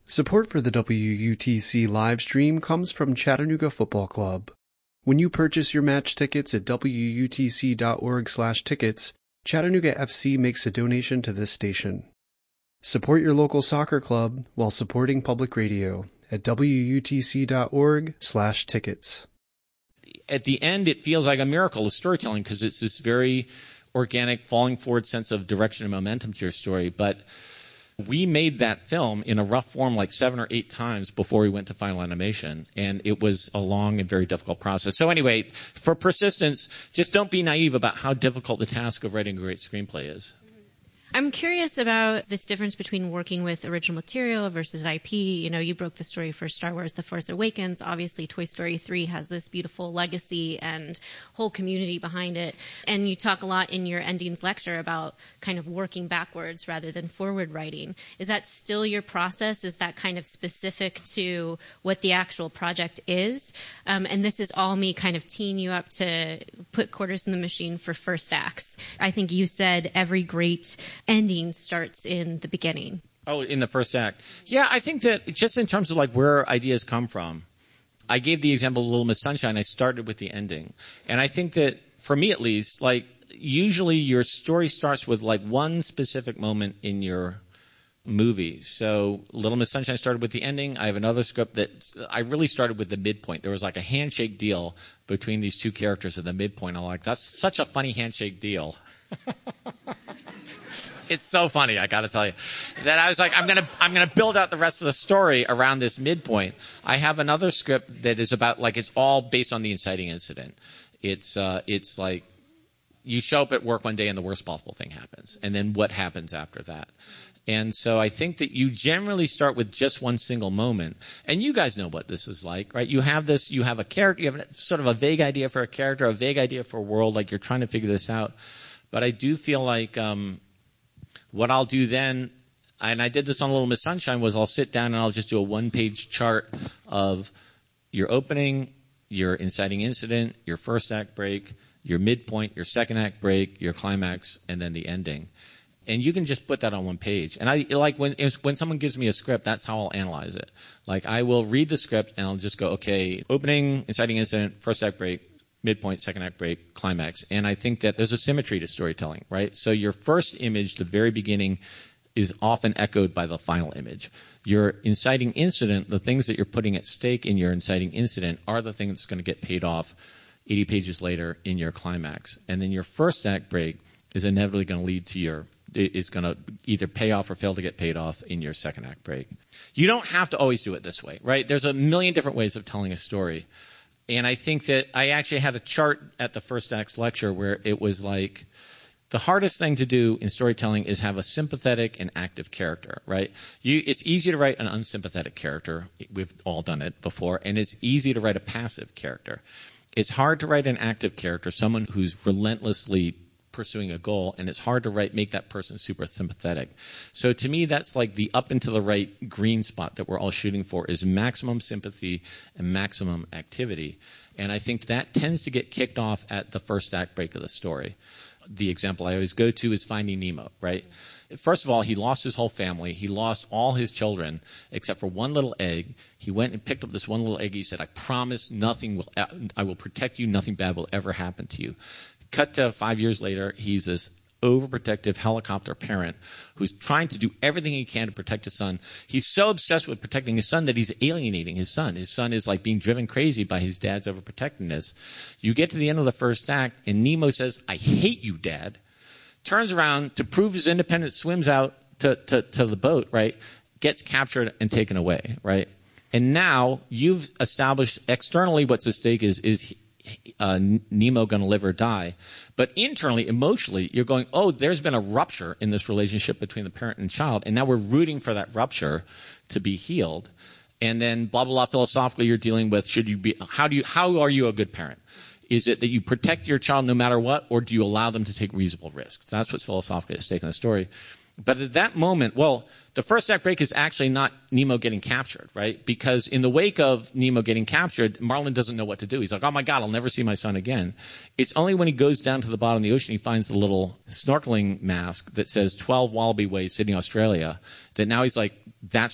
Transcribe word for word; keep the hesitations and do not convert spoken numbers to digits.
Support for the W U T C live stream comes from Chattanooga Football Club. When you purchase your match tickets at W U T C dot org slash tickets, Chattanooga F C makes a donation to this station. Support your local soccer club while supporting public radio at W U T C dot org slash tickets. At the end, it feels like a miracle of storytelling because it's this very organic, falling forward sense of direction and momentum to your story. But we made that film in a rough form like seven or eight times before we went to final animation, and it was a long and very difficult process. So anyway, for persistence, just don't be naive about how difficult the task of writing a great screenplay is. I'm curious about this difference between working with original material versus I P. You know, you broke the story for Star Wars The Force Awakens. Obviously, Toy Story three has this beautiful legacy and whole community behind it. And you talk a lot in your endings lecture about kind of working backwards rather than forward writing. Is that still your process? Is that kind of specific to what the actual project is? Um, and this is all me kind of teeing you up to put quarters in the machine for first acts. I think you said every great ending starts in the beginning. Oh, in the first act. Yeah, I think that just in terms of like where ideas come from, I gave the example of Little Miss Sunshine. I started with the ending. And I think that for me at least, like usually your story starts with like one specific moment in your movie. So Little Miss Sunshine started with the ending. I have another script that I really started with the midpoint. There was like a handshake deal between these two characters at the midpoint. I'm like, that's such a funny handshake deal. It's so funny, I got to tell you, that I was like, I'm going to I'm going to build out the rest of the story around this midpoint. I have another script that is about, like, it's all based on the inciting incident. It's uh, it's like you show up at work one day and the worst possible thing happens, and then what happens after that? And so I think that you generally start with just one single moment. And you guys know what this is like, right? You have this, you have a character, you have sort of a vague idea for a character, a vague idea for a world, like you're trying to figure this out. But I do feel like um, what I'll do then, and I did this on Little Miss Sunshine, was I'll sit down and I'll just do a one-page chart of your opening, your inciting incident, your first act break, your midpoint, your second act break, your climax, and then the ending. And you can just put that on one page. And I like when when someone gives me a script, that's how I'll analyze it. Like I will read the script and I'll just go, okay, opening, inciting incident, first act break, midpoint, second act break, climax. And I think that there's a symmetry to storytelling, right? So your first image, the very beginning, is often echoed by the final image. Your inciting incident, the things that you're putting at stake in your inciting incident are the things that's going to get paid off eighty pages later in your climax. And then your first act break is inevitably going to lead to your is going to either pay off or fail to get paid off in your second act break. You don't have to always do it this way, right? There's a million different ways of telling a story. And I think that I actually had a chart at the first act's lecture where it was like, the hardest thing to do in storytelling is have a sympathetic and active character, right? You, it's easy to write an unsympathetic character. We've all done it before. And it's easy to write a passive character. It's hard to write an active character, someone who's relentlessly pursuing a goal, and it's hard to write make that person super sympathetic. So to me, that's like the up and to the right green spot that we're all shooting for is maximum sympathy and maximum activity. And I think that tends to get kicked off at the first act break of the story. The example I always go to is Finding Nemo, right? First of all, he lost his whole family. He lost all his children except for one little egg. He went and picked up this one little egg. He said, I promise nothing will, I will protect you. Nothing bad will ever happen to you. Cut to five years later, he's this overprotective helicopter parent who's trying to do everything he can to protect his son. He's so obsessed with protecting his son that he's alienating his son. His son is like being driven crazy by his dad's overprotectiveness. You get to the end of the first act, and Nemo says, I hate you, Dad. Turns around to prove his independence, swims out to, to, to the boat, right? Gets captured and taken away, right? And now you've established externally what's at stake is, is Uh, Nemo going to live or die. But internally, emotionally, you're going, oh, there's been a rupture in this relationship between the parent and child, and now we're rooting for that rupture to be healed. And then blah, blah, blah, philosophically, you're dealing with, should you be, how do you, how are you a good parent? Is it that you protect your child no matter what, or do you allow them to take reasonable risks? That's what's philosophically at stake in the story. But at that moment, well, the first act break is actually not Nemo getting captured, right? Because in the wake of Nemo getting captured, Marlin doesn't know what to do. He's like, oh my God, I'll never see my son again. It's only when he goes down to the bottom of the ocean, he finds the little snorkeling mask that says twelve Wallaby Way, Sydney, Australia, that now he's like, that's